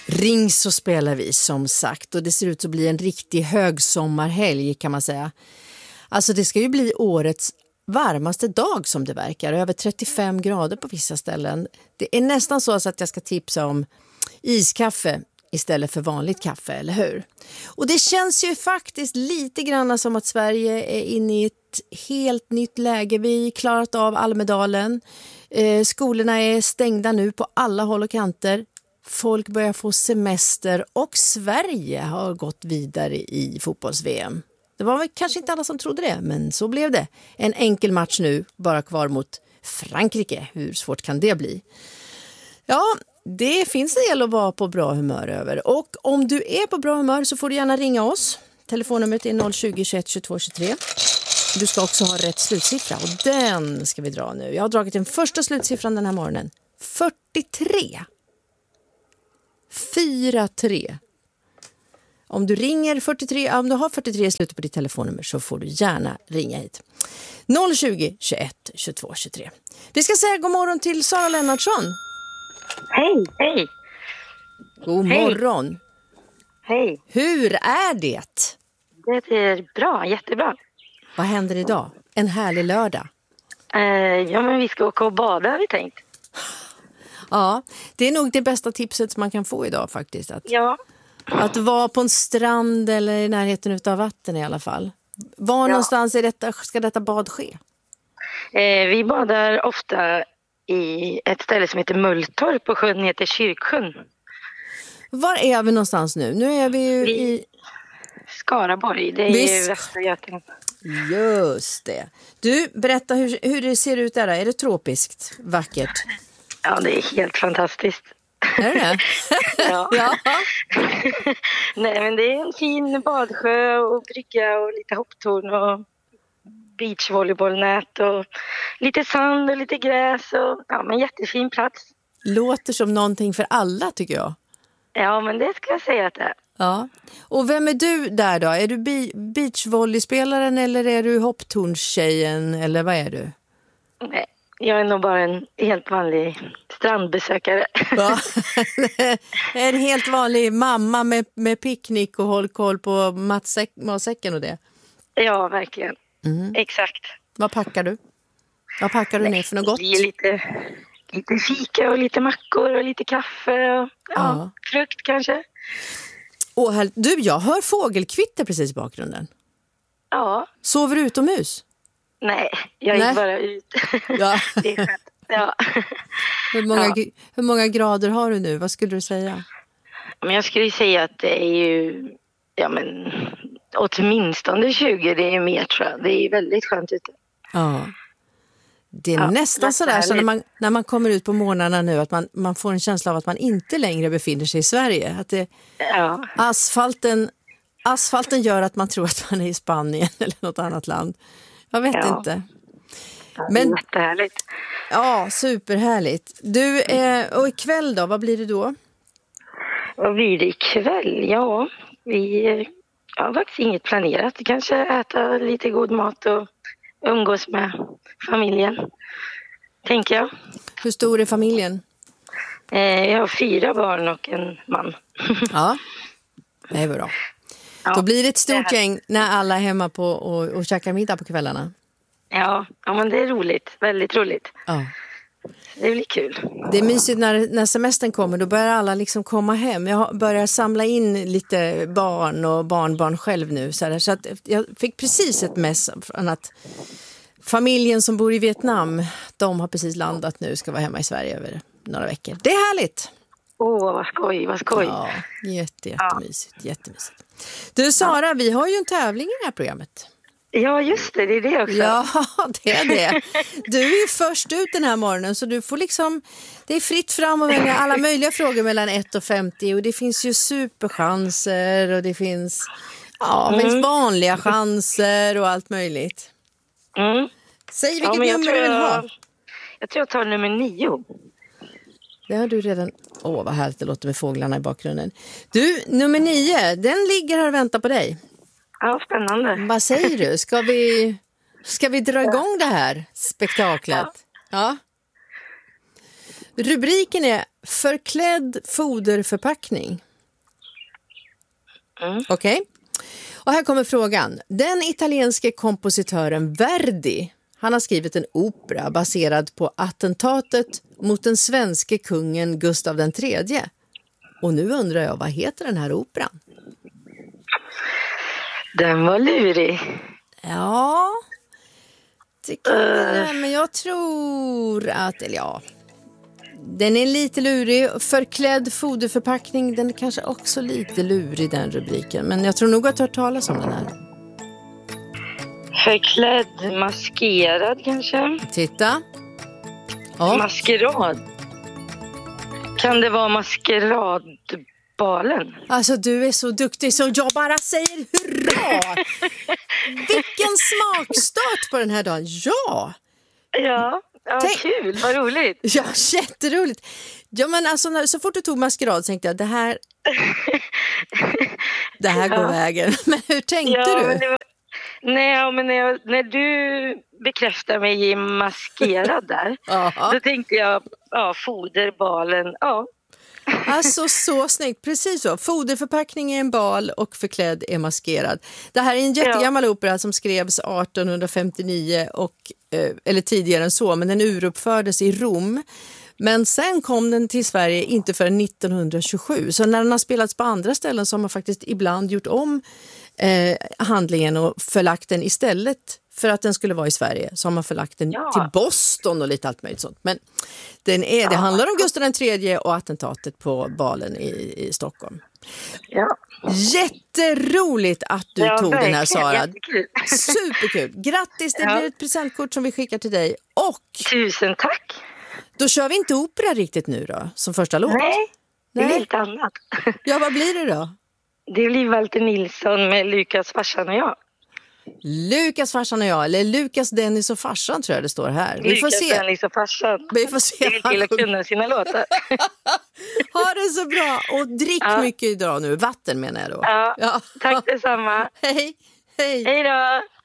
Ring så spelar vi som sagt, och det ser ut att bli en riktig högsommarhelg kan man säga. Alltså det ska ju bli årets varmaste dag som det verkar, över 35 grader på vissa ställen. Det är nästan så att jag ska tipsa om iskaffe istället för vanligt kaffe, eller hur? Och det känns ju faktiskt lite grann som att Sverige är inne i ett helt nytt läge. Vi har klarat av Almedalen. Skolorna är stängda nu på alla håll och kanter. Folk börjar få semester och Sverige har gått vidare i fotbolls-VM. Det var väl kanske inte alla som trodde det, men så blev det. En enkel match nu, bara kvar mot Frankrike. Hur svårt kan det bli? Ja, det finns en del att vara på bra humör över. Och om du är på bra humör så får du gärna ringa oss. Telefonnumret är 020 21 22 23. Du ska också ha rätt slutsiffra och den ska vi dra nu. Jag har dragit den första slutsiffran den här morgonen. 43. 4-3. Om du ringer 43, om du har 43 i slutet på ditt telefonnummer så får du gärna ringa hit. 020 21 22 23. Vi ska säga god morgon till Sara Lennartsson. Hej, hej. God morgon. Hej. Hur är det? Det är bra, jättebra. Vad händer idag? En härlig lördag. Ja, men vi ska åka och bada har vi tänkt. Ja, det är nog det bästa tipset som man kan få idag faktiskt. Att vara på en strand eller i närheten av vatten i alla fall. Var någonstans ska detta bad ske? Vi badar ofta i ett ställe som heter Mulltorp på sjön heter Kyrksjön. Var är vi någonstans nu? Nu är vi ju i Skaraborg, det är ju Västra Götaland. Just det. Du, berätta hur det ser ut där. Är det tropiskt? Vackert? Ja, det är helt fantastiskt. Är det? Ja. Nej, men det är en fin badsjö och brygga och lite hopptorn och beachvolleybollnät och lite sand och lite gräs och men jättefin plats. Låter som någonting för alla tycker jag. Ja, men det ska jag säga att det är. Ja. Och vem är du där då? Är du beachvolleyspelaren eller är du hopptornstjejen eller vad är du? Nej, jag är nog bara en helt vanlig strandbesökare. Ja. En helt vanlig mamma med picknick och håll koll på matsäcken och det. Ja, verkligen. Exakt. Vad packar du? Vad packar du ner för något gott? Det är lite fika och lite mackor och lite kaffe och frukt kanske. Du, jag hör fågelkvitter precis i bakgrunden. Ja. Sover du utomhus? Nej, jag gick bara ut. Ja. Det är skönt. Ja. Hur många grader har du nu? Vad skulle du säga? Men jag skulle säga att det är ju åtminstone 20, det är mer tror jag. Det är väldigt skönt ute. Ja. Det är nästan sådär så när man kommer ut på morgnarna nu att man får en känsla av att man inte längre befinner sig i Sverige. Att asfalten gör att man tror att man är i Spanien eller något annat land. Jag vet inte. Men jättehärligt. Ja, superhärligt. Du, och ikväll då, vad blir det då? Vad blir det ikväll? Ja, vi har faktiskt inget planerat. Kanske äta lite god mat och umgås med familjen, tänker jag. Hur stor är familjen? Jag har 4 barn och en man. Ja, det är bra. Ja, då blir det ett stort gäng när alla är hemma på och käkar middag på kvällarna. Ja, men det är roligt. Väldigt roligt. Ja. Det blir kul. Det är mysigt när semestern kommer. Då börjar alla liksom komma hem. Jag börjar samla in lite barn och barnbarn själv nu. Så att jag fick precis ett mess från att familjen som bor i Vietnam, de har precis landat nu. Ska vara hemma i Sverige över några veckor. Det är härligt. Vad skoj. Ja, jättemysigt. Jättemysigt. Du Sara, vi har ju en tävling i det här programmet. Ja, just det. Det är det också. Ja, det är det. Du är ju först ut den här morgonen så du får det är fritt fram och välja alla möjliga frågor mellan 1 och 50 och det finns ju superchanser och det finns vanliga chanser och allt möjligt. Säg vilket nummer du vill ha. Jag tror jag tar nummer 9. Det har du redan. Vad härligt det låter med fåglarna i bakgrunden. Du, nummer 9, den ligger här och väntar på dig. Ja, spännande. Vad säger du? Ska vi dra igång det här spektaklet? Ja. Rubriken är förklädd foderförpackning. Okej. Och här kommer frågan. Den italienske kompositören Verdi, han har skrivit en opera baserad på attentatet mot den svenske kungen Gustav III. Och nu undrar jag, vad heter den här operan? Den var lurig. Ja, men jag tror att, eller ja, den är lite lurig. Förklädd foderförpackning, den är kanske också lite lurig, den rubriken. Men jag tror nog att du har hört talas om den här. Förklädd, maskerad kanske? Titta. Ja. Maskerad. Kan det vara maskeradbalen? Alltså du är så duktig så jag bara säger hurra! Vilken smakstart på den här dagen. Ja! Ja, kul, vad roligt. Ja, jätteroligt. Ja, men alltså, så fort du tog maskerad tänkte jag, det här går vägen. Men hur tänkte du? Men när du bekräftar mig i maskerad där, då tänkte jag, foderbalen, Alltså så snyggt, precis så. Foderförpackning är en bal och förklädd är maskerad. Det här är en jättegammal opera som skrevs 1859 eller tidigare än så, men den uruppfördes i Rom. Men sen kom den till Sverige inte förrän 1927. Så när den har spelats på andra ställen så har man faktiskt ibland gjort om handlingen och förlagt den istället för att den skulle vara i Sverige. Så har man förlagt den till Boston och lite allt möjligt sånt. Men det handlar om Gustav III och attentatet på balen i Stockholm. Ja. Jätteroligt att du tog den här, Sara. Jättekul. Superkul. Grattis, det blir ett presentkort som vi skickar till dig. Och tusen tack. Då kör vi inte opera riktigt nu då, som första låt. Nej, det är lite annat. Ja, vad blir det då? Det blir Walter Nilsson med Lukas, farsan och jag. Lukas, farsan och jag, eller Lukas, Dennis och farsan tror jag det står här. Vi får se. Dennis och farsan. Vi får se. Det vill till att kunna sina låtar. Ha det så bra och drick mycket idag nu. Vatten menar jag då. Ja. Tack detsamma. Hej. Hej då.